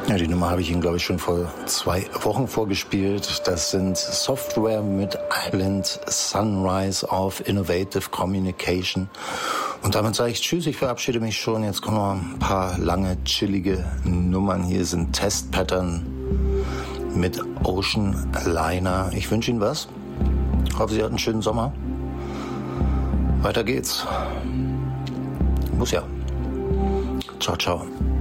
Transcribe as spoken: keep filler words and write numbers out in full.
Ja, die Nummer habe ich Ihnen, glaube ich, schon vor zwei Wochen vorgespielt. Das sind Software mit Island Sunrise auf Innovative Communication. Und damit sage ich Tschüss, ich verabschiede mich schon. Jetzt kommen noch ein paar lange, chillige Nummern. Hier sind Test Pattern mit Ocean Liner. Ich wünsche Ihnen was. Ich hoffe, Sie hatten einen schönen Sommer. Weiter geht's. Muss ja. Ciao, ciao.